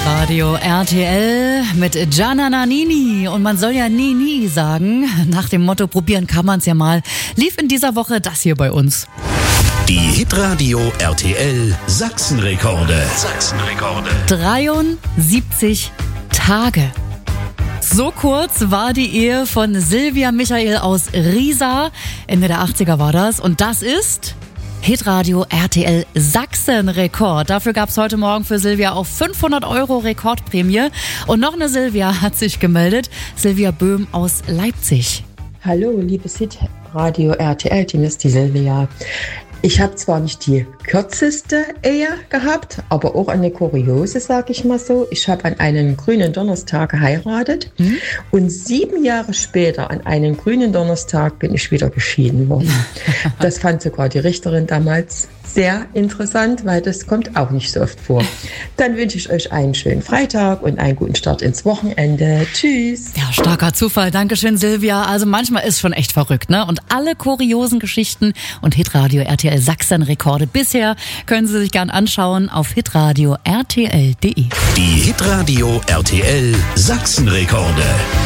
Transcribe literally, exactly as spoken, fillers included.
Hitradio R T L mit Gianna Nannini. Und man soll ja nie, nie sagen. Nach dem Motto, probieren kann man's ja mal. Lief in dieser Woche das hier bei uns. Die Hitradio R T L Sachsenrekorde. Sachsenrekorde. dreiundsiebzig Tage. So kurz war die Ehe von Silvia Michael aus Riesa. Ende der achtziger war das. Und das ist Hitradio R T L Sachsenrekord. Dafür gab es heute Morgen für Silvia auch fünfhundert Euro Rekordprämie. Und noch eine Silvia hat sich gemeldet. Silvia Böhm aus Leipzig. Hallo, liebes Hitradio R T L-Team, ist die Silvia. Ich habe zwar nicht die kürzeste Ehe gehabt, aber auch eine kuriose, sage ich mal so. Ich habe an einem grünen Donnerstag geheiratet mhm. und sieben Jahre später, an einem grünen Donnerstag, bin ich wieder geschieden worden. Das fand sogar die Richterin damals sehr interessant, weil das kommt auch nicht so oft vor. Dann wünsche ich euch einen schönen Freitag und einen guten Start ins Wochenende. Tschüss. Ja, starker Zufall. Dankeschön, Silvia. Also manchmal ist schon echt verrückt, ne? Und alle kuriosen Geschichten und Hitradio R T L Sachsenrekorde bisher können Sie sich gern anschauen auf hitradio r t l punkt d e. Die Hitradio R T L Sachsenrekorde.